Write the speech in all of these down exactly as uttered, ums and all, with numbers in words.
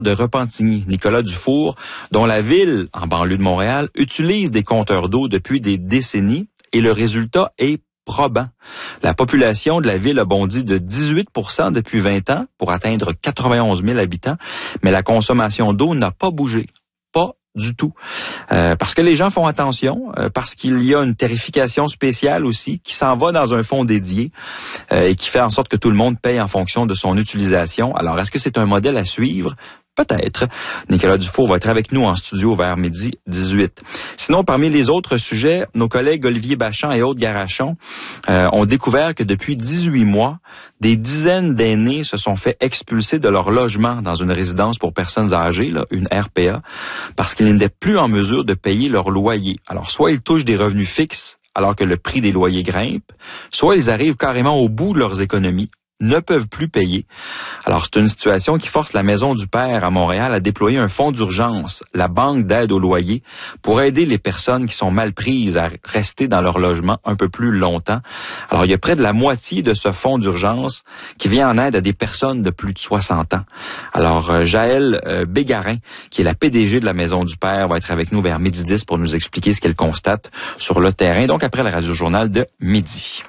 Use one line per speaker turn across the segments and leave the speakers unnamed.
de Repentigny, Nicolas Dufour, dont la ville, en banlieue de Montréal, utilise des compteurs d'eau depuis des décennies et le résultat est probant. La population de la ville a bondi de dix-huit pour cent depuis vingt ans pour atteindre quatre-vingt-onze mille habitants, mais la consommation d'eau n'a pas bougé. Pas du tout. Euh, parce que les gens font attention, euh, parce qu'il y a une tarification spéciale aussi qui s'en va dans un fonds dédié euh, et qui fait en sorte que tout le monde paye en fonction de son utilisation. Alors, est-ce que c'est un modèle à suivre? Peut-être. Nicolas Dufour va être avec nous en studio vers midi dix-huit. Sinon, parmi les autres sujets, nos collègues Olivier Bachand et Aude Garachon euh, ont découvert que depuis dix-huit mois, des dizaines d'aînés se sont fait expulser de leur logement dans une résidence pour personnes âgées, là, une R P A, parce qu'ils n'étaient plus en mesure de payer leur loyer. Alors, soit ils touchent des revenus fixes alors que le prix des loyers grimpe, soit ils arrivent carrément au bout de leurs économies, ne peuvent plus payer. Alors, c'est une situation qui force la Maison du Père à Montréal à déployer un fonds d'urgence, la Banque d'aide au loyer, pour aider les personnes qui sont mal prises à rester dans leur logement un peu plus longtemps. Alors, il y a près de la moitié de ce fonds d'urgence qui vient en aide à des personnes de plus de soixante ans. Alors, Jaël euh, Bégarin, qui est la P D G de la Maison du Père, va être avec nous vers midi dix pour nous expliquer ce qu'elle constate sur le terrain, donc après le Radio-Journal de midi.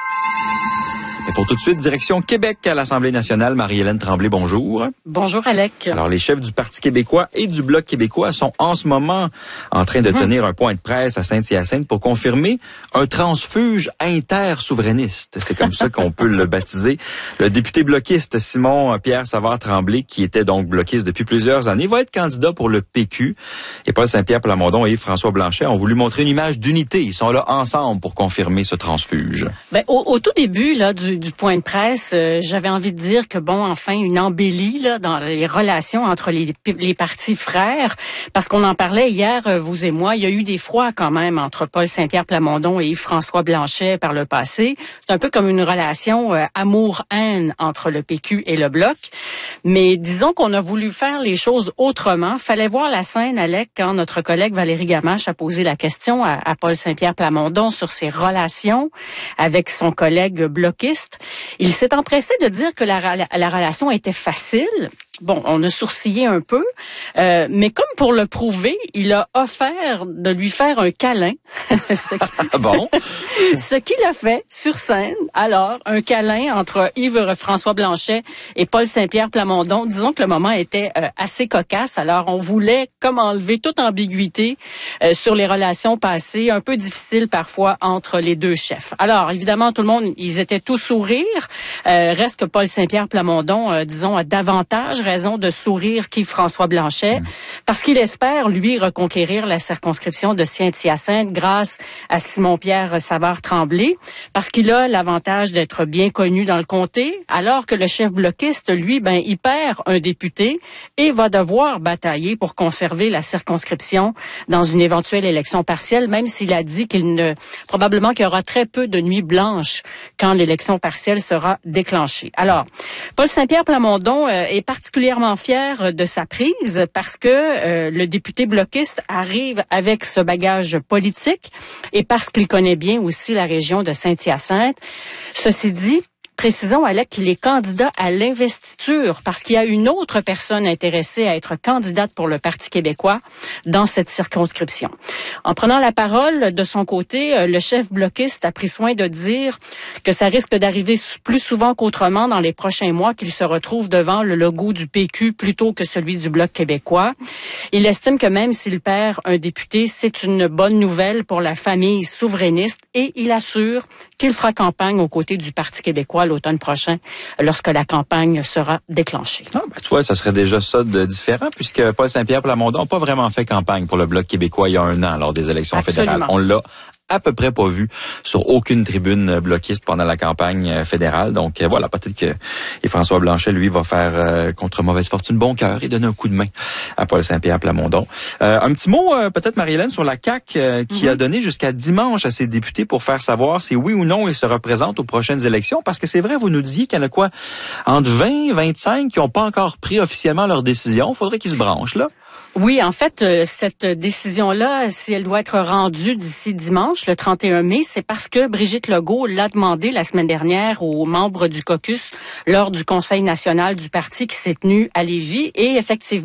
Et pour tout de suite, direction Québec à l'Assemblée nationale. Marie-Hélène Tremblay, bonjour.
Bonjour, Alec.
Alors, les chefs du Parti québécois et du Bloc québécois sont en ce moment en train de mmh. tenir un point de presse à Saint-Hyacinthe pour confirmer un transfuge intersouverainiste. C'est comme ça qu'on peut le baptiser. Le député bloquiste Simon-Pierre Savard-Tremblay, qui était donc bloquiste depuis plusieurs années, va être candidat pour le P Q. Et Paul Saint-Pierre Plamondon et Yves-François Blanchet ont voulu montrer une image d'unité. Ils sont là ensemble pour confirmer ce transfuge.
Ben, au, au tout début là du du point de presse, euh, j'avais envie de dire que bon, enfin, une embellie là dans les relations entre les, les partis frères, parce qu'on en parlait hier, euh, vous et moi, il y a eu des froids quand même entre Paul Saint-Pierre Plamondon et Yves-François Blanchet par le passé. C'est un peu comme une relation euh, amour-haine entre le P Q et le Bloc. Mais disons qu'on a voulu faire les choses autrement. Fallait voir la scène, Alec, quand notre collègue Valérie Gamache a posé la question à, à Paul Saint-Pierre Plamondon sur ses relations avec son collègue bloquiste. Il s'est empressé de dire que la, la, la relation était facile. Bon, on a sourcillé un peu, euh, mais comme pour le prouver, il a offert de lui faire un câlin. ce, qui,
bon.
ce qu'il a fait sur scène. Alors, un câlin entre Yves-François Blanchet et Paul Saint-Pierre Plamondon. Disons que le moment était euh, assez cocasse. Alors, on voulait comme enlever toute ambiguïté euh, sur les relations passées, un peu difficiles parfois entre les deux chefs. Alors, évidemment, tout le monde, ils étaient tous sourires. Euh, reste que Paul Saint-Pierre Plamondon, euh, disons, a davantage raison de sourire qu'Yves-François Blanchet, mmh. parce qu'il espère, lui, reconquérir la circonscription de Saint-Hyacinthe grâce à Simon-Pierre Savard-Tremblay, parce qu'il a l'avantage d'être bien connu dans le comté, alors que le chef bloquiste, lui, ben, il perd un député et va devoir batailler pour conserver la circonscription dans une éventuelle élection partielle, même s'il a dit qu'il ne, probablement qu'il y aura très peu de nuits blanches quand l'élection partielle sera déclenchée. Alors, Paul Saint-Pierre Plamondon euh, est particulièrement fier de sa prise parce que euh, le député bloquiste arrive avec ce bagage politique et parce qu'il connaît bien aussi la région de Saint-Hyacinthe. Ceci dit, précisons, Alec, qu'il est candidat à l'investiture parce qu'il y a une autre personne intéressée à être candidate pour le Parti québécois dans cette circonscription. En prenant la parole de son côté, le chef bloquiste a pris soin de dire que ça risque d'arriver plus souvent qu'autrement dans les prochains mois qu'il se retrouve devant le logo du P Q plutôt que celui du Bloc québécois. Il estime que même s'il perd un député, c'est une bonne nouvelle pour la famille souverainiste et il assure qu'il fera campagne aux côtés du Parti québécois l'automne prochain, lorsque la campagne sera déclenchée.
Ah, ben, tu vois, ça serait déjà ça de différent, puisque Paul Saint-Pierre Plamondon n'a pas vraiment fait campagne pour le Bloc québécois il y a un an lors des élections
Absolument.
fédérales. On l'a à peu près pas vu sur aucune tribune bloquiste pendant la campagne fédérale. Donc euh, voilà, peut-être que et François Blanchet, lui, va faire euh, contre mauvaise fortune bon cœur et donner un coup de main à Paul Saint-Pierre Plamondon. Euh, un petit mot, euh, peut-être, Marie-Hélène, sur la C A Q euh, qui mm-hmm. a donné jusqu'à dimanche à ses députés pour faire savoir si oui ou non ils se représentent aux prochaines élections. Parce que c'est vrai, vous nous disiez qu'il y en a quoi, entre vingt et vingt-cinq qui n'ont pas encore pris officiellement leur décision. Il faudrait qu'ils se branchent, là.
Oui, en fait, euh, cette décision-là, si elle doit être rendue d'ici dimanche, le trente et un mai, c'est parce que Brigitte Legault l'a demandé la semaine dernière aux membres du caucus lors du Conseil national du parti qui s'est tenu à Lévis. Et effectivement,